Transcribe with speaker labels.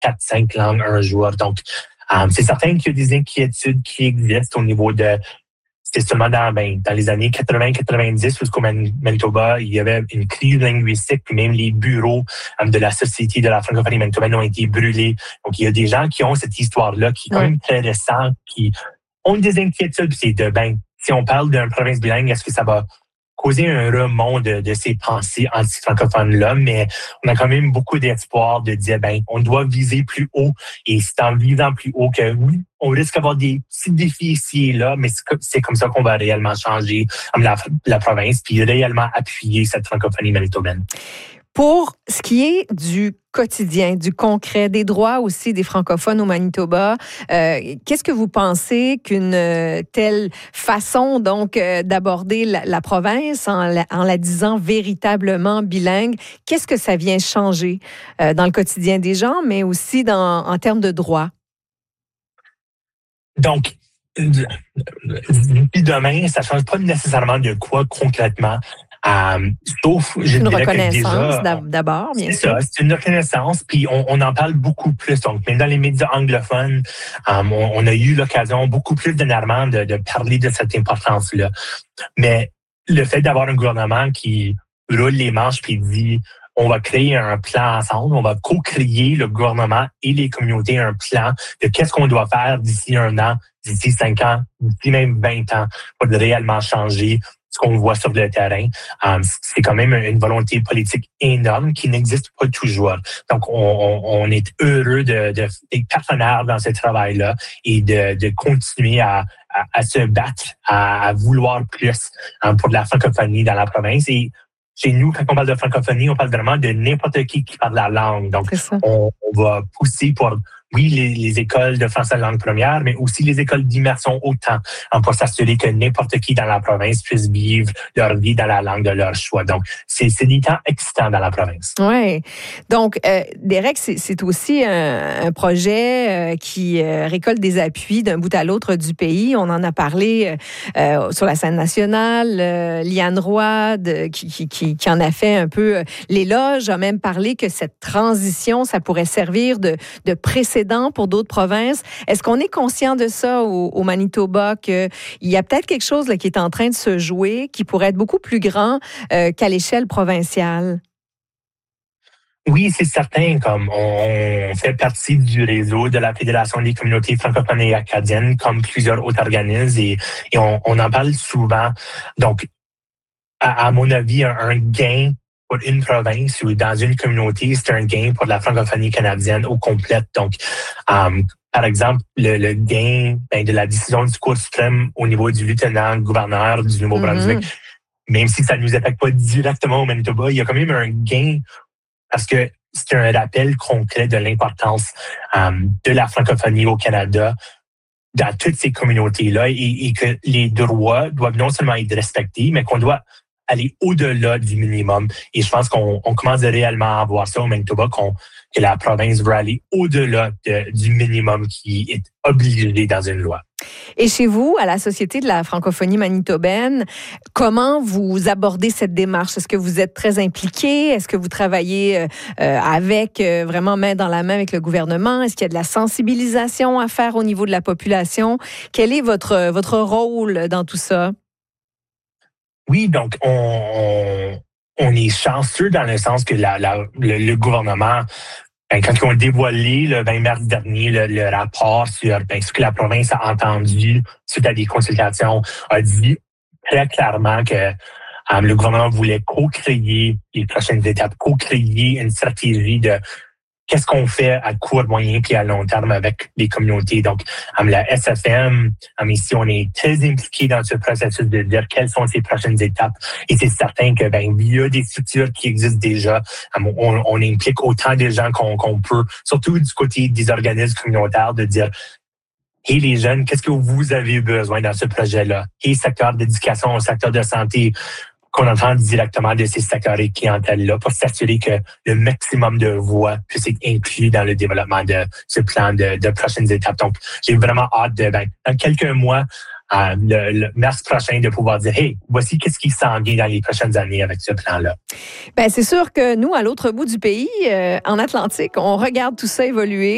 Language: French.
Speaker 1: 4-5 langues un jour. Donc, c'est certain qu'il y a des inquiétudes qui existent au niveau de... C'est seulement dans les années 80-90, jusqu'au Manitoba, il y avait une crise linguistique, puis même les bureaux de la Société de la francophonie manitobaine ont été brûlés. Donc, il y a des gens qui ont cette histoire-là, qui est quand même très récente, qui ont des inquiétudes. C'est si on parle d'une province bilingue, est-ce que ça va causer un remont de ces pensées anti-francophones-là, mais on a quand même beaucoup d'espoir de dire, on doit viser plus haut, et c'est en visant plus haut que, oui, on risque d'avoir des petits défis ici et là, mais c'est comme ça qu'on va réellement changer la province, puis réellement appuyer cette francophonie manitobaine.
Speaker 2: Pour ce qui est du quotidien, du concret, des droits aussi des francophones au Manitoba, qu'est-ce que vous pensez qu'une telle façon donc d'aborder la province en la disant véritablement bilingue, qu'est-ce que ça vient changer dans le quotidien des gens, mais aussi en termes de droits?
Speaker 1: Donc, depuis demain, ça ne change pas nécessairement de quoi concrètement. Sauf, je
Speaker 2: une
Speaker 1: dirais
Speaker 2: reconnaissance
Speaker 1: que déjà,
Speaker 2: d'abord, bien sûr.
Speaker 1: C'est une reconnaissance, puis on en parle beaucoup plus. Donc, même dans les médias anglophones, on a eu l'occasion beaucoup plus dernièrement de parler de cette importance-là. Mais le fait d'avoir un gouvernement qui roule les manches puis dit on va créer un plan ensemble, on va co-créer le gouvernement et les communautés un plan de qu'est-ce qu'on doit faire d'ici 1 an, d'ici 5 ans, d'ici même 20 ans pour réellement changer ce qu'on voit sur le terrain. C'est quand même une volonté politique énorme qui n'existe pas toujours. Donc, on est heureux d'être partenaires dans ce travail-là et de continuer à se battre, à vouloir plus pour la francophonie dans la province. Et chez nous, quand on parle de francophonie, on parle vraiment de n'importe qui parle la langue. Donc, on va pousser pour, oui, les écoles de français langue première, mais aussi les écoles d'immersion autant, pour s'assurer que n'importe qui dans la province puisse vivre leur vie dans la langue de leur choix. Donc, c'est des temps excitants dans la province.
Speaker 2: Oui. Donc, Derek, c'est aussi un projet qui récolte des appuis d'un bout à l'autre du pays. On en a parlé sur la scène nationale. Liane Roy, qui en a fait un peu l'éloge, a même parlé que cette transition, ça pourrait servir de précédent pour d'autres provinces. Est-ce qu'on est conscient de ça au Manitoba, qu'il y a peut-être quelque chose là, qui est en train de se jouer, qui pourrait être beaucoup plus grand qu'à l'échelle provinciale?
Speaker 1: Oui, c'est certain. Comme on fait partie du réseau de la Fédération des communautés francophones et acadiennes, comme plusieurs autres organismes, et on en parle souvent. Donc, à mon avis, un gain pour une province ou dans une communauté, c'est un gain pour la francophonie canadienne au complet. Donc, par exemple, le gain de la décision du Cour suprême au niveau du lieutenant-gouverneur du Nouveau-Brunswick, même si ça ne nous affecte pas directement au Manitoba, il y a quand même un gain parce que c'est un rappel concret de l'importance de la francophonie au Canada dans toutes ces communautés-là et que les droits doivent non seulement être respectés, mais qu'on doit aller au-delà du minimum. Et je pense qu'on commence réellement à voir ça au Manitoba, que la province veut aller au-delà du minimum qui est obligé dans une loi.
Speaker 2: Et chez vous, à la Société de la francophonie manitobaine, comment vous abordez cette démarche? Est-ce que vous êtes très impliqués? Est-ce que vous travaillez avec vraiment main dans la main avec le gouvernement? Est-ce qu'il y a de la sensibilisation à faire au niveau de la population? Quel est votre rôle dans tout ça?
Speaker 1: Oui, donc on est chanceux dans le sens que le gouvernement, quand ils ont dévoilé le 20 mars dernier le rapport sur ce que la province a entendu suite à des consultations, a dit très clairement que le gouvernement voulait co-créer les prochaines étapes, co-créer une stratégie de qu'est-ce qu'on fait à court, moyen puis à long terme avec les communautés. Donc, la SFM, ici, on est très impliqué dans ce processus de dire quelles sont ces prochaines étapes. Et c'est certain que, via des structures qui existent déjà, on implique autant de gens qu'on peut, surtout du côté des organismes communautaires, de dire hey, les jeunes, qu'est-ce que vous avez besoin dans ce projet-là? Et secteur d'éducation, secteur de santé, qu'on entend directement de ces secteurs et clientèles-là pour s'assurer que le maximum de voix puisse être inclus dans le développement de ce plan de prochaines étapes. Donc, j'ai vraiment hâte dans quelques mois, le mars prochain, de pouvoir dire, hey, voici qu'est-ce qui s'en vient dans les prochaines années avec ce plan-là.
Speaker 2: C'est sûr que nous, à l'autre bout du pays, en Atlantique, on regarde tout ça évoluer.